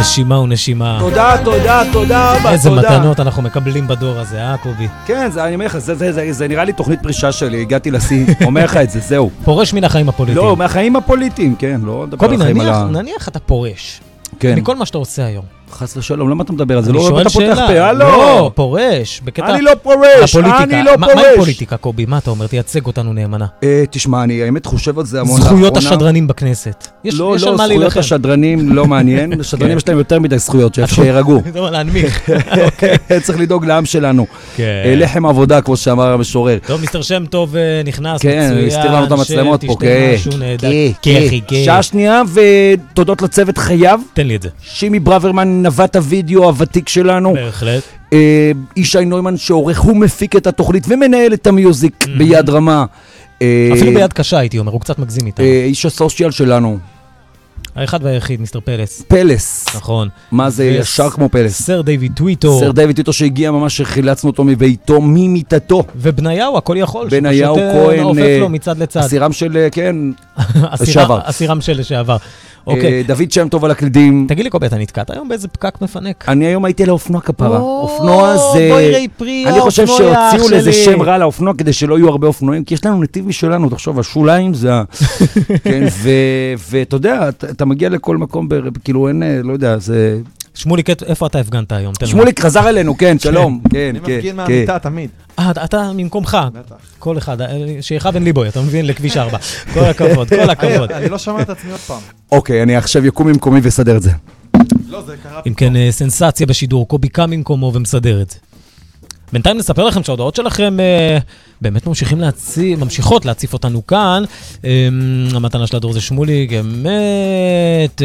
נשימה ונשימה. תודה, תודה, תודה רבה, איזה תודה. מתנות אנחנו מקבלים בדור הזה, קובי? כן, אני אומר לך, זה נראה לי תוכנית פרישה שלי, הגעתי לשיא, אומר לך את זה, זהו. פורש מן החיים הפוליטיים. לא, מהחיים הפוליטיים, כן, לא דבר קובי, על החיים על ה... נניח אתה פורש. כן. מכל מה שאתה עושה היום. חס ושלום, למה אתה מדבר על זה? אני לא, שואל אתה פותח שאלה. פה, לא, פורש. בקטע... אני לא פורש, אני לא מה פורש. עם פוליטיקה, קובי? מה אתה אומר? תייצג אותנו נאמנה. תשמע, אני האמת חושב על זה המון זכויות השדרנים בכנסת. לא, יש על מה זכויות להילחם. השדרנים לא מעניין. השדרנים יש להם יותר מדי זכויות, שירגעו. אתה אומר להנמיך. צריך לדאוג לעם שלנו. לחם עבודה, כמו שאמר המשורר. טוב, מיסטר שם טוב נכנס, כן, הסתיר לנו את המצלמות פה, שתשתה משהו נהדר. שעה שנייה, ותודות לצוות חייב. תן לי את זה. שימי ברוורמן, נווט הוידאו הוותיק שלנו. בהחלט. ישי נוימן שעורך ומפיק את התוכנית ומנהל את המיוזיק ביד רמה. אפילו ביד קשה הייתי אומר, הוא קצת מגזים איתה. איש הסושיאל שלנו. האחד והיחיד, מיסטר פלס. פלס. נכון. מה זה ישר כמו פלס? סר דיוויד טוויטו. סר דיוויד טוויטו שהגיע ממש שחילצנו אותו מביתו, ממיטתו. ובניהו, הכל יכול. בניהו כהן. עופף לו מצד לצד. אסירם של, כן, לשעבר. אסירם של לשעבר. דוד שם טוב על הקלידים. תגיד לי קובי, אתה נתקעת היום באיזה פקק מפנק? אני היום הייתי לאופנוע כפרה. אופנוע זה... בואי ראי פרי, אני חושב שהוציאו לזה שם רע לאופנוע כדי שלא יהיו הרבה אופנועים, כי יש לנו נתיב משלנו, תחשוב, השוליים זה... כן, ואתה יודע, אתה מגיע לכל מקום, כאילו אין, לא יודע, זה... שמוליק, איפה אתה הפגנת היום? שמוליק חזר אלינו, כן, שלום. אני מפגין מהמיטה תמיד. אתה ממקומך. כל אחד, שיכב אין ליבוי, אתה מבין? לכביש 4. כל הכבוד, כל הכבוד. אני לא שומע את עצמי עוד פעם. אוקיי, אני עכשיו יקום ממקומי וסדר את זה. לא, זה קרה. אם כן, סנסציה בשידור, קובי קם ממקומו ומסדר את זה. בינתיים נספר לכם שההודעות שלכם באמת ממשיכות להציף אותנו כאן. המתנה של הדור זה שמוליק, באמת...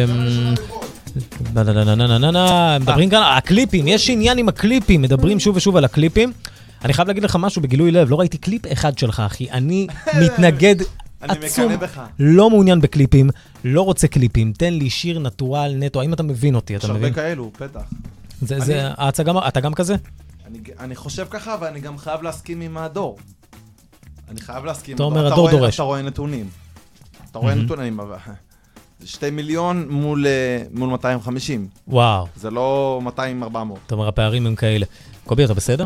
מדברים כאן על הקליפים, יש עניין עם הקליפים, מדברים שוב ושוב על הקליפים. אני חייב להגיד לך משהו בגילוי לב, לא ראיתי קליפ אחד שלך, אחי. אני מתנגד עצום, לא מעוניין בקליפים, לא רוצה קליפים, תן לי שיר נטורל נטו, האם אתה מבין אותי, אתה מבין? יש הרבה כאלו, פתח. אתה גם כזה? אני חושב ככה, ואני גם חייב להסכים עם הדור. אני חייב להסכים. אתה אומר, הדור דורש. אתה רואה נתונים. אתה רואה נתונים, אבל... 2 מיליון מול 250. וואו. זה לא 200-400. אתה אומר, הפערים הם כאלה. קובי, אתה בסדר?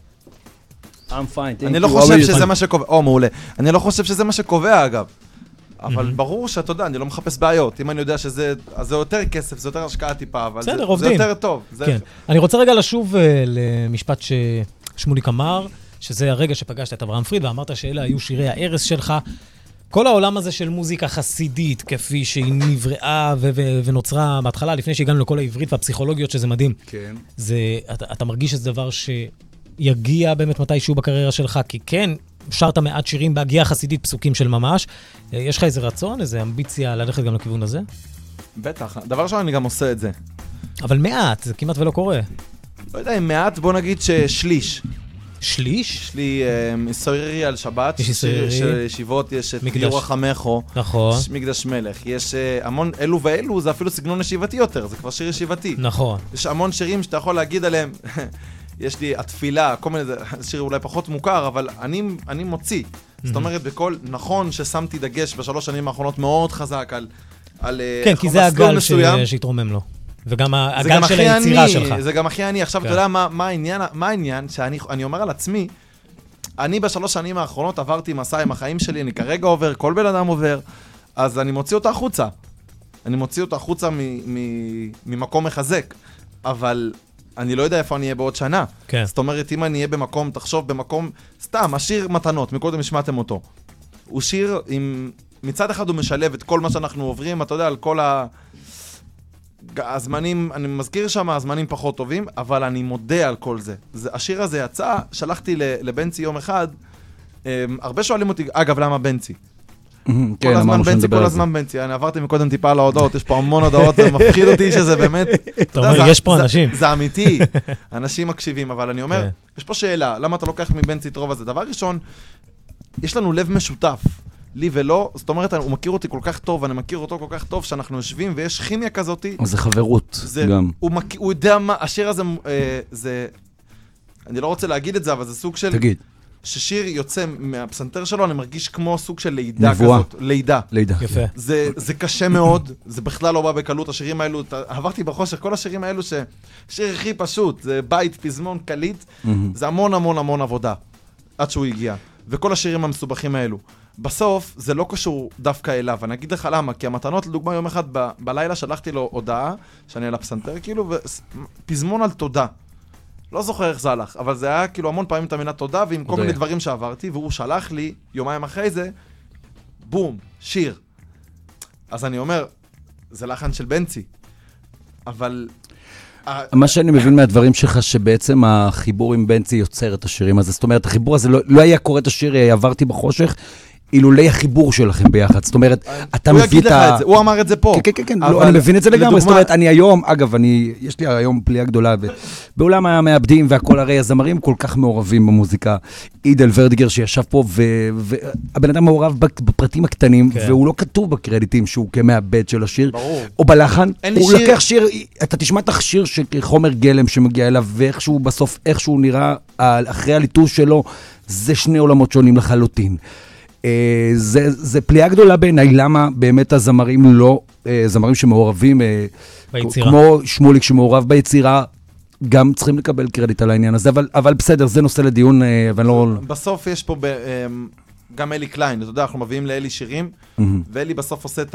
I'm fine, אני לא חושב שזה מה שקובע, מעולה. אני לא חושב שזה מה שקובע, אגב. אבל ברור שאתה יודע, אני לא מחפש בעיות. אם אני יודע שזה, אז זה יותר כסף, זה יותר השקעה טיפה, אבל זה יותר טוב. כן. אני רוצה רגע לשוב למשפט ששמוליק אמר, שזה הרגע שפגשת את אברהם פריד, ואמרת שאלה היו שירי הערס שלך. כל העולם הזה של מוזיקה חסידית, כפי שהיא נבראה ונוצרה בהתחלה, לפני שהגענו לכל העברית והפסיכולוגיות, שזה מדהים. כן. אתה מרגיש שזה דבר שיגיע באמת מתישהו בקריירה שלך, כי כן, שרת מעט שירים בהגיעה חסידית, פסוקים של ממש. יש לך איזה רצון, איזה אמביציה ללכת גם לכיוון הזה? בטח. דבר ראשון, אני גם עושה את זה. אבל מעט, זה כמעט ולא קורה. לא יודע, עם מעט, בוא נגיד ששליש. שליש? יש לי סוירי על שבת, של ישיבות, יש את יורה חמכו, נכון. יש מקדש מלך, יש המון אלו ואלו, זה אפילו סגנון ישיבתי יותר, זה כבר שיר ישיבתי. נכון. יש המון שירים שאתה יכול להגיד עליהם, יש לי התפילה, כל מיני, שיר אולי פחות מוכר, אבל אני מוציא. זאת אומרת, בכל, נכון ששמתי דגש בשלוש שנים האחרונות מאוד חזק על כן, כי זה הגל שהתרומם לו. וגם הגל של היצירה שלך. זה גם הכי אני. עכשיו, אתה יודע מה העניין שאני אומר על עצמי, אני בשלוש שנים האחרונות עברתי מסע עם החיים שלי, אני כרגע עובר, כל בן אדם עובר, אז אני מוציא אותה החוצה. אני מוציא אותה החוצה ממקום מחזק, אבל אני לא יודע איפה אני אהיה בעוד שנה. זאת אומרת, אם אני אהיה במקום, תחשוב במקום, סתם, השיר מתנות, מקודם השמעתם אותו. הוא שיר עם, מצד אחד הוא משלב את כל מה שאנחנו עוברים, אתה יודע, על כל הזמנים, אני מזכיר שם, הזמנים פחות טובים, אבל אני מודה על כל זה. השיר הזה יצא, שלחתי לבנצי יום אחד, הרבה שואלים אותי, אגב, למה בנצי? כל הזמן בנצי, כל הזמן בנצי. אני עברתי מקודם טיפה על ההודעות, יש פה המון הודעות, זה מפחיד אותי שזה באמת... אתה אומר, יש פה אנשים. זה אמיתי, אנשים מקשיבים, אבל אני אומר, יש פה שאלה, למה אתה לוקח מבנצי את רוב הזה? דבר ראשון, יש לנו לב משותף. לי ולא, זאת אומרת, הוא מכיר אותי כל כך טוב, אני מכיר אותו כל כך טוב, שאנחנו יושבים ויש כימיה כזאת. זה חברות גם. הוא יודע מה, השיר הזה, זה, אני לא רוצה להגיד את זה, אבל זה סוג של... תגיד. ששיר יוצא מהפסנתר שלו, אני מרגיש כמו סוג של לידה כזאת. לידה. יפה. זה קשה מאוד, זה בכלל לא בא בקלות, השירים האלו, עברתי בחושך, כל השירים האלו שיר הכי פשוט, זה בית, פזמון, קליט, זה המון המון המון עבודה, עד שהוא הגיע. וכל השירים המסובכים האלו. בסוף, זה לא קשור דווקא אליו, אני אגיד לך למה, כי המתנות, לדוגמה, יום אחד בלילה שלחתי לו הודעה, שאני על הפסנתר, כאילו, פזמון על תודה. לא זוכר איך זה הלך, אבל זה היה כאילו המון פעמים את המילה תודה, ועם כל מיני דברים שעברתי, והוא שלח לי, יומיים אחרי זה, בום, שיר. אז אני אומר, זה לחן של בנצי, אבל... מה שאני מבין מהדברים שלך, שבעצם החיבור עם בנצי יוצר את השירים הזה, זאת אומרת, החיבור הזה לא היה קורא את השיר, עברתי בחושך, אילולי החיבור שלכם ביחד. זאת אומרת, אתה מביא את ה... הוא אמר את זה פה. כן, לא, אני מבין את זה לגמרי. זאת אומרת, אני היום, אגב, יש לי היום פליאה גדולה, בעולם המעבדים והכל, הרי הזמרים כל כך מעורבים במוזיקה. אידל ורדיגר שישב פה, והבן אדם מעורב בפרטים הקטנים, והוא לא כתוב בקרדיטים שהוא כמעבד של השיר, או בלחן. הוא לקח שיר, אתה תשמע את השיר שחומר גלם שמגיע אליו, ואיכשהו בסוף, איכשהו נראה, אחרי הליטוש שלו, זה שני עולמות שונים לחלוטין. זה פליאה גדולה בעיניי, למה באמת הזמרים לא, זמרים שמעורבים, ביצירה. כמו שמוליק שמעורב ביצירה, גם צריכים לקבל קרדיט על העניין הזה, אבל בסדר, זה נושא לדיון, אבל לא... בסוף יש פה גם אלי קליין, אתה יודע, אנחנו מביאים לאלי שירים, ואלי בסוף עושה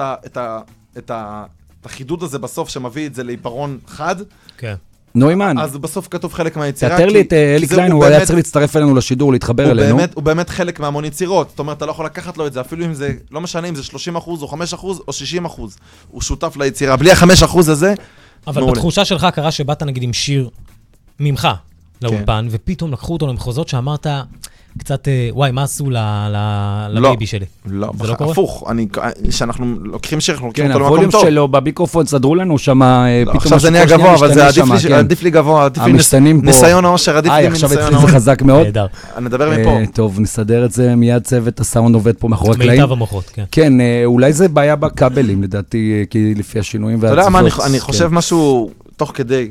את החידוד הזה בסוף, שמביא את זה לעיפרון חד. כן. נוימן. אז בסוף כתוב חלק מהיצירה. תאתר לי את אלי קליין, הוא היה צריך להצטרף אלינו לשידור, להתחבר אלינו. הוא באמת חלק מהמון יצירות. זאת אומרת, אתה לא יכול לקחת לו את זה, אפילו אם זה, לא משנה אם זה 30% או 5% או 60%. הוא שותף ליצירה. בלי ה5% הזה, אבל בתחושה שלך קרה שבאת נגיד עם שיר ממך לאולפן, ופתאום לקחו אותו למחוזות שאמרת קצת, וואי, מה עשו לבייבי שלי? לא, הפוך. כשאנחנו לוקחים שיר, אנחנו לוקחים כן, אותו למקום טוב. הווליום שלו בביקרופון סדרו לנו שם, עכשיו זה נהיה גבוה, אבל זה עדיף לי גבוה, עדיף לי ניסיון העושר, עדיף לי מניסיון העושר. עכשיו אצלי זה חזק מאוד. נדבר מפה. טוב, נסדר את זה, מיד צוות הסאונד עובד פה מאחורי הקלעים. מיטב המוחות, כן. כן, אולי זה בעיה בכבלים, לדעתי, כי לפי השינויים אתה יודע מה, אני חושב משהו תוך כדי.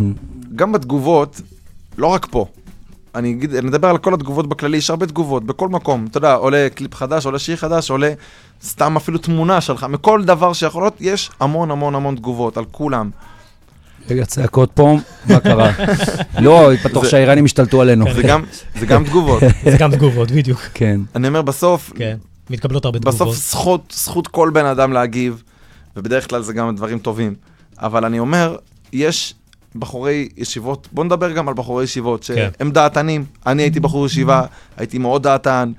גם בתגובות, לא רק פה. אני מדבר על כל התגובות בכללי, יש הרבה תגובות, בכל מקום. אתה יודע, עולה קליפ חדש, עולה שיר חדש, עולה סתם אפילו תמונה שלך. מכל דבר שיכול להיות, יש המון המון המון תגובות על כולם. רגע, צעקות פה, מה קרה? לא, פתוח שהאיראנים השתלטו עלינו. זה גם תגובות. זה גם תגובות, בדיוק. כן. אני אומר, בסוף... כן, מתקבלות הרבה תגובות. בסוף זכות כל בן אדם להגיב, ובדרך כלל זה גם דברים טובים. אבל אני אומר, יש... בחורי ישיבות, בוא נדבר גם על בחורי ישיבות, שהם דעתנים, אני הייתי בחור ישיבה, הייתי מאוד דעתן,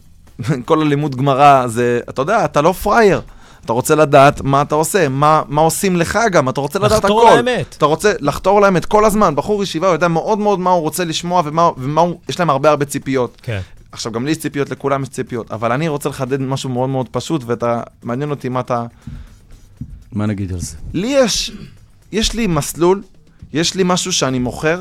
כל הלימוד גמרא, זה, אתה יודע, אתה לא פרייר, אתה רוצה לדעת מה אתה עושה, מה עושים לך גם, אתה רוצה לדעת הכל. לחתור לאמת. אתה רוצה לחתור לאמת כל הזמן, בחור ישיבה, הוא יודע מאוד מאוד מה הוא רוצה לשמוע, יש להם הרבה ציפיות. כן. עכשיו, גם לי יש ציפיות, לכולם יש ציפיות, אבל אני רוצה לחדד משהו מאוד מאוד פשוט, ואתה, מעניין אותי מה אתה... מה נגיד על זה? לי יש לי מסלול, יש לי משהו שאני מוכר,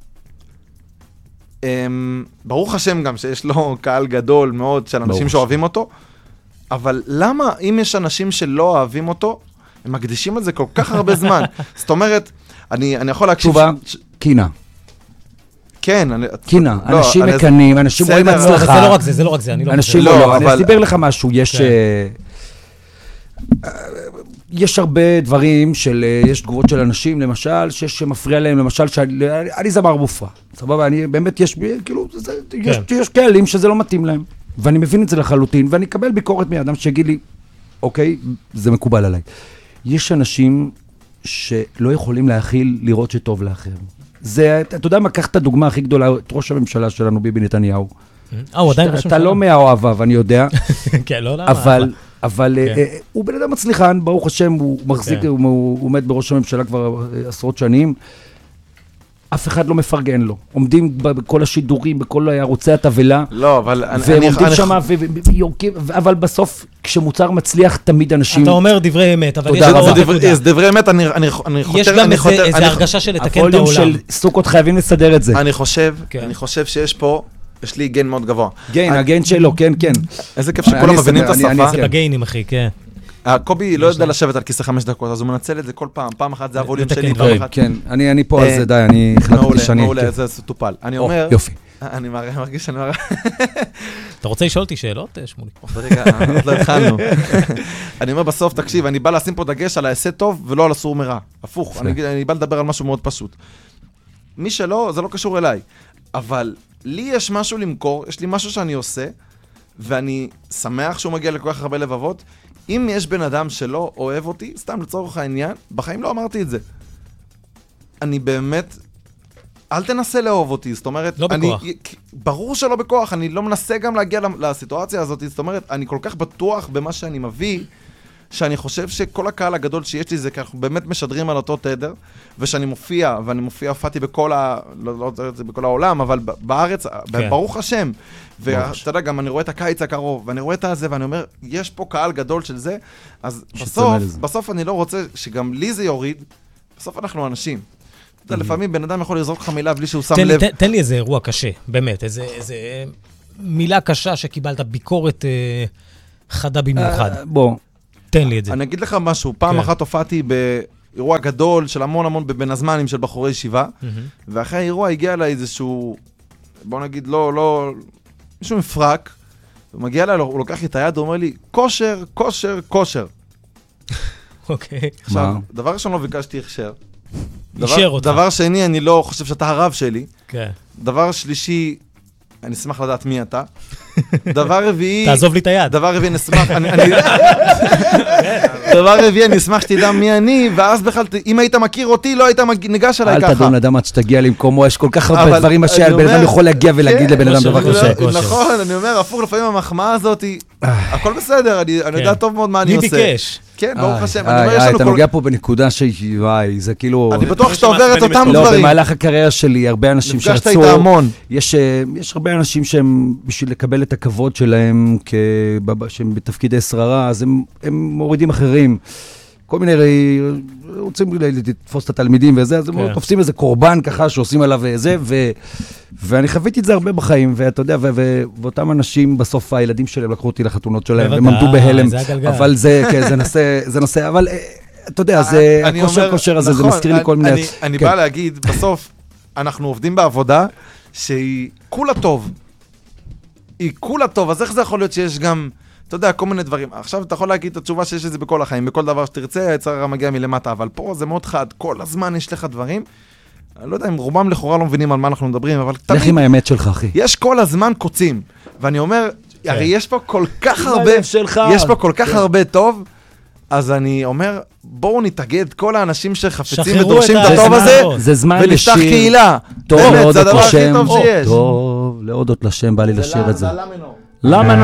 ברוך השם גם שיש לו קהל גדול מאוד של אנשים שאוהבים אותו, אבל למה אם יש אנשים שלא אוהבים אותו, הם מקדישים על זה כל כך הרבה זמן? זאת אומרת, אני יכול להקשיב... תשובה, קינה. כן. קינה, אנשים מקנים, אנשים רואים הצלחה. זה לא רק זה, זה לא רק זה, אני לא חושב. אנשים לא, אני אסבר לך משהו, יש הרבה דברים יש תגובות של אנשים, למשל, שמפריע להם, למשל, אני זמר מופרע. סבבה, באמת יש, כאילו, יש קהלים שזה לא מתאים להם. ואני מבין את זה לחלוטין, ואני אקבל ביקורת מאדם שיגיד לי, אוקיי, זה מקובל עליי. יש אנשים שלא יכולים להכיל לראות שטוב לאחר. זה, אתה יודע מה, קח את הדוגמה הכי גדולה, את ראש הממשלה שלנו, ביבי נתניהו. הוא עדיין ראש הממשלה. אתה לא מהאוהביו, אני יודע. כן, לא, אבל הוא בן אדם מצליחן, ברוך השם, הוא מחזיק, הוא עומד בראש הממשלה כבר עשרות שנים, אף אחד לא מפרגן לו. עומדים בכל השידורים, בכל ערוצי התבלה, לא, אבל והם עומדים שם, אבל בסוף, כשמוצר מצליח, תמיד אנשים... אתה אומר דברי אמת, אבל יש דברי אמת, אני חותר... יש גם איזו הרגשה של לתקן את העולם. הפוליום של סוכות חייבים לסדר את זה. אני חושב שיש פה... יש לי גיין מאוד גבוה. הגיין שלו, כן, כן. איזה כיף שכולם מבינים את השפה. זה בגיינים, אחי, כן. קובי לא יודע לשבת על כיסא 5 דקות, אז הוא מנצל את זה כל פעם. פעם אחת זה הווליום שלי, פעם אחת... כן, אני פה על זה, די, אני החלטתי שאני... מעולה, זה טופל. אני אומר... יופי. אני מרגיש שאני מראה. אתה רוצה לשאול אותי שאלות, שמולי? רגע, עוד לא התחלנו. אני אומר בסוף, תקשיב, אני בא לשים פה דגש על העשה טוב ולא על הסור מרע. הפוך, אני בא לדבר על משהו מאוד פשוט. מי שלא, זה לא קשור אליי. אבל לי יש משהו למכור, יש לי משהו שאני עושה, ואני שמח שהוא מגיע לכל כך הרבה לבבות. אם יש בן אדם שלא אוהב אותי, סתם לצורך העניין, בחיים לא אמרתי את זה. אני באמת... אל תנסה לאהוב אותי, זאת אומרת... לא בכוח. ברור שלא בכוח, אני לא מנסה גם להגיע לסיטואציה הזאת, זאת אומרת, אני כל כך בטוח במה שאני מביא, שאני חושב שכל הקהל הגדול שיש לי זה, כי אנחנו באמת משדרים על אותו תדר, ושאני מופיע, ואני מופיע, הופעתי בכל לא יודע את זה בכל העולם, אבל בארץ, ברוך השם, ואתה יודע, גם אני רואה את הקיץ הקרוב, ואני רואה את הזה, ואני אומר, יש פה קהל גדול של זה, אז בסוף אני לא רוצה שגם לי זה יוריד, בסוף אנחנו אנשים. לפעמים בן אדם יכול לזרוק לך מילה בלי שהוא שם לב. תן לי איזה אירוע קשה, באמת, איזה מילה קשה שקיבלת ביקורת חדה במיוחד. בוא. תן לי את זה. אני אגיד לך משהו, פעם אחת הופעתי באירוע גדול של המון בין הזמנים של בחורי ישיבה, ואחרי האירוע הגיע אליי איזשהו, בוא נגיד, לא, מישהו מפרק, הוא מגיע אליי, הוא לוקח לי את היד, הוא אומר לי, כושר, כושר, כושר. אוקיי. עכשיו, דבר ראשון לא ביקשתי הכשר. אישר אותך. דבר שני, אני לא חושב שאתה הרב שלי. כן. דבר שלישי, אני אשמח לדעת מי אתה. דבר רביעי... תעזוב לי את היד. דבר רביעי, אני אשמח... דבר רביעי, אני אשמח שתדע מי אני, ואז בכלל, אם היית מכיר אותי, לא היית ניגש עליי ככה. אל תדון אדם עד שתגיע למקומו, יש כל כך הרבה דברים שבן אדם יכול להגיע ולהגיד לבן אדם דבר כזה. נכון, אני אומר, הפוך, לפעמים המחמאה הזאת, הכל בסדר, אני יודע טוב מאוד מה אני עושה. מי ביקש? כן, ברוך השם. אתה נוגע פה בנקודה שהיא, וואי, זה כאילו... אני בטוח שאתה עובר את אותם דברים. לא, במהלך הקריירה שלי, הרבה אנשים שרצו... נפגשת איתה המון. יש הרבה אנשים שהם, בשביל לקבל את הכבוד שלהם, שהם בתפקידי שררה, אז הם מורידים אחרים. כל מיני, רוצים לתפוס את התלמידים וזה, אז הם תופסים איזה קורבן ככה, שעושים עליו זה, ואני חוויתי את זה הרבה בחיים, ואתה יודע, ואותם אנשים, בסוף הילדים שלהם לקחו אותי לחתונות שלהם, והם עמדו בהלם, אבל זה נושא, אבל אתה יודע, זה הכושר הזה, זה מזכיר לי כל מיני... אני בא להגיד, בסוף, אנחנו עובדים בעבודה, שהיא כולה טוב. היא כולה טוב, אז איך זה יכול להיות שיש גם... אתה יודע, כל מיני דברים. עכשיו אתה יכול להגיד את התשובה שיש את זה בכל החיים, בכל דבר שתרצה, היצר מגיע מלמטה, אבל פה זה מאוד חד, כל הזמן יש לך דברים, אני לא יודע אם רובם לכאורה לא מבינים על מה אנחנו מדברים, אבל לך עם האמת שלך, אחי. יש כל הזמן קוצים, ואני אומר, הרי יש פה כל כך הרבה, יש פה כל כך הרבה טוב, אז אני אומר, בואו נתאגד כל האנשים שחפצים ודורשים את הטוב הזה, ולפתח קהילה. טוב, זה הדבר הכי טוב שיש. טוב, להודות לשם, בא לי לשיר את זה. למה